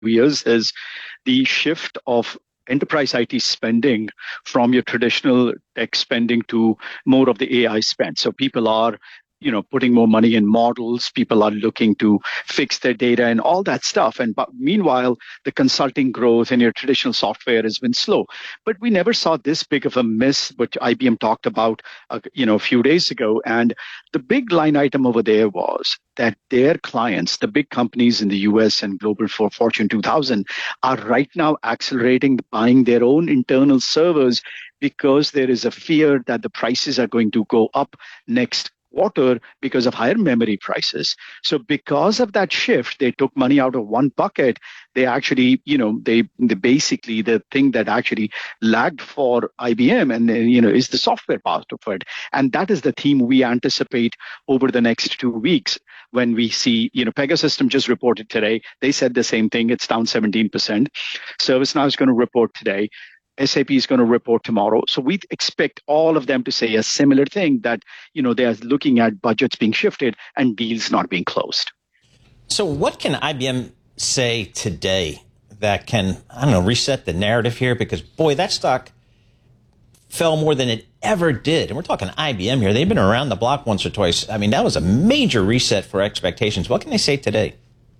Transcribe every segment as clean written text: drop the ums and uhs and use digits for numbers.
years is the shift of enterprise IT spending from your traditional tech spending to more of the AI spend. So people are putting more money in models. People are looking to fix their data and all that stuff. And but meanwhile, the consulting growth in your traditional software has been slow. But we never saw this big of a miss, which IBM talked about, a few days ago. And the big line item over there was that their clients, the big companies in the US and global for Fortune 2000, are right now accelerating buying their own internal servers because there is a fear that the prices are going to go up next quarter because of higher memory prices. So because of that shift, they took money out of one bucket. They actually, they basically the thing that actually lagged for IBM and, is the software part of it. And that is the theme we anticipate over the next 2 weeks when we see, Pegasystem just reported today. They said the same thing. It's down 17%. ServiceNow is going to report today. SAP is going to report tomorrow. So we expect all of them to say a similar thing that, they are looking at budgets being shifted and deals not being closed. So what can IBM say today that can, reset the narrative here? Because, boy, that stock fell more than it ever did. And we're talking IBM here. They've been around the block once or twice. I mean, that was a major reset for expectations. What can they say today?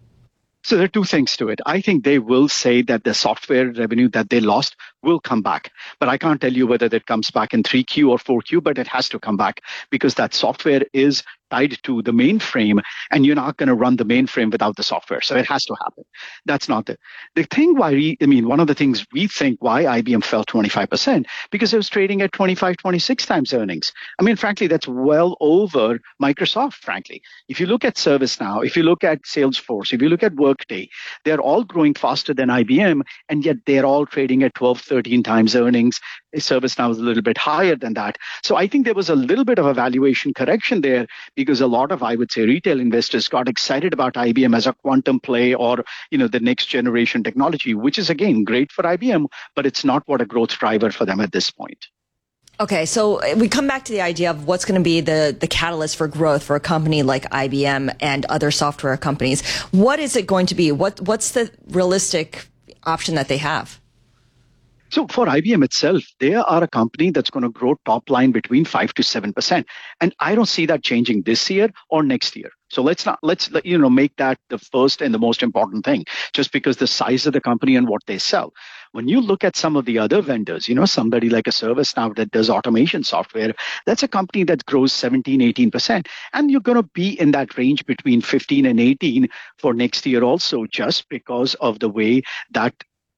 So there are two things to it. I think they will say that the software revenue that they lost will come back. But I can't tell you whether that comes back in 3Q or 4Q, but it has to come back because that software is tied to the mainframe, and you're not going to run the mainframe without the software. So it has to happen. That's not the thing why one of the things we think why IBM fell 25%, because it was trading at 25, 26 times earnings. Frankly, that's well over Microsoft, frankly. If you look at ServiceNow, if you look at Salesforce, if you look at Workday, they're all growing faster than IBM, and yet they're all trading at 12, 13 times earnings. ServiceNow is a little bit higher than that. So I think there was a little bit of a valuation correction there because a lot of, I would say, retail investors got excited about IBM as a quantum play or, the next generation technology, which is, again, great for IBM, but it's not what a growth driver for them at this point. Okay, so we come back to the idea of what's going to be the catalyst for growth for a company like IBM and other software companies. What is it going to be? What's the realistic option that they have? So for IBM itself, they are a company that's going to grow top line between 5 to 7%. And I don't see that changing this year or next year. So let's make that the first and the most important thing, just because the size of the company and what they sell. When you look at some of the other vendors, somebody like a ServiceNow that does automation software, that's a company that grows 17, 18%. And you're going to be in that range between 15 and 18 for next year also, just because of the way that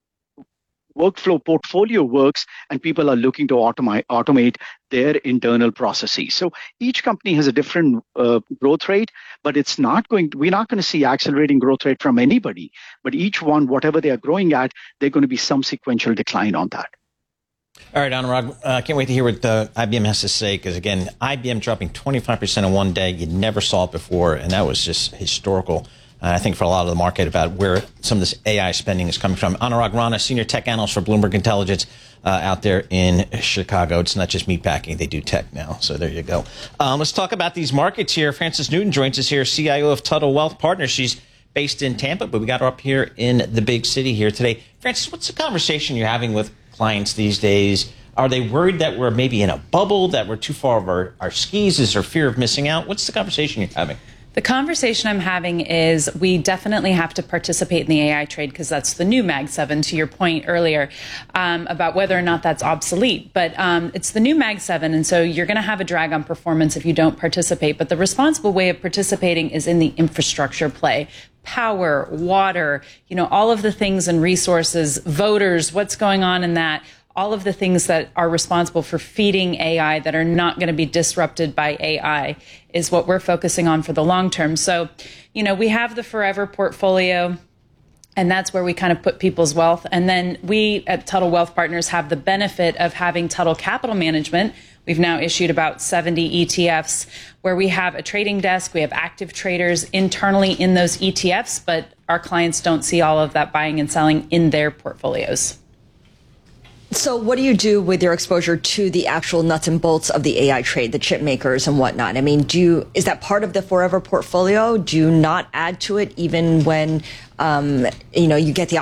workflow portfolio works and people are looking to automate their internal processes. So each company has a different growth rate, but we're not going to see accelerating growth rate from anybody. But each one, whatever they are growing at, they're going to be some sequential decline on that. All right, Anurag, can't wait to hear what IBM has to say, because, again, IBM dropping 25% in one day, you never saw it before, and that was just historical. I think for a lot of the market about where some of this AI spending is coming from. Anurag Rana, senior tech analyst for Bloomberg Intelligence out there in Chicago. It's not just meatpacking. They do tech now. So there you go. Let's talk about these markets here. Frances Newton joins us here, CIO of Tuttle Wealth Partners. She's based in Tampa, but we got her up here in the big city here today. Frances, what's the conversation you're having with clients these days? Are they worried that we're maybe in a bubble, that we're too far over our skis? Is there fear of missing out? What's the conversation you're having? The conversation I'm having is we definitely have to participate in the AI trade because that's the new Mag 7, to your point earlier about whether or not that's obsolete. But it's the new Mag 7, and so you're going to have a drag on performance if you don't participate. But the responsible way of participating is in the infrastructure play. Power, water, all of the things and resources, voters, what's going on in that. All of the things that are responsible for feeding AI that are not going to be disrupted by AI is what we're focusing on for the long term. So, we have the Forever portfolio, and that's where we kind of put people's wealth. And then we at Tuttle Wealth Partners have the benefit of having Tuttle Capital Management. We've now issued about 70 ETFs where we have a trading desk. We have active traders internally in those ETFs, but our clients don't see all of that buying and selling in their portfolios. So what do you do with your exposure to the actual nuts and bolts of the AI trade, the chip makers and whatnot? I mean, is that part of the forever portfolio? Do you not add to it even when, you get the